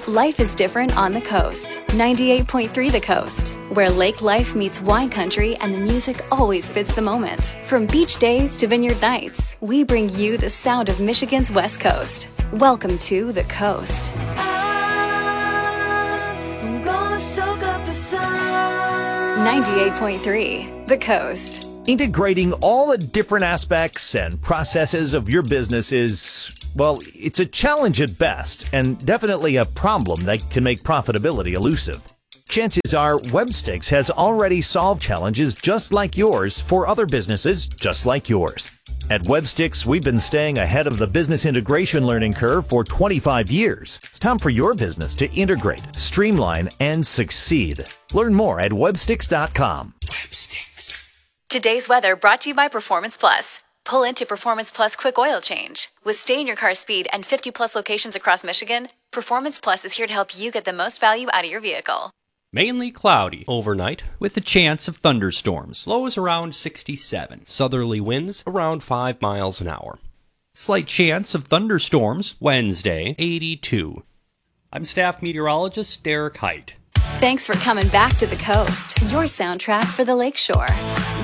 Life is different on the coast. 98.3 The Coast, where lake life meets wine country and the music always fits the moment. From beach days to vineyard nights, we bring you the sound of Michigan's West Coast. Welcome to The Coast. I'm gonna soak up the sun. 98.3 The Coast. Integrating all the different aspects and processes of your business is, well, it's a challenge at best, and definitely a problem that can make profitability elusive. Chances are Webstix has already solved challenges just like yours for other businesses just like yours. At Webstix, we've been staying ahead of the business integration learning curve for 25 years. It's time for your business to integrate, streamline, and succeed. Learn more at webstix.com. Webstix. Today's weather brought to you by Performance Plus. Pull into Performance Plus Quick Oil Change. With stay-in-your-car speed and 50-plus locations across Michigan, Performance Plus is here to help you get the most value out of your vehicle. Mainly cloudy overnight with a chance of thunderstorms. Lows around 67. Southerly winds around 5 miles an hour. Slight chance of thunderstorms Wednesday, 82. I'm staff meteorologist Derek Height. Thanks for coming back to The Coast, your soundtrack for the Lakeshore.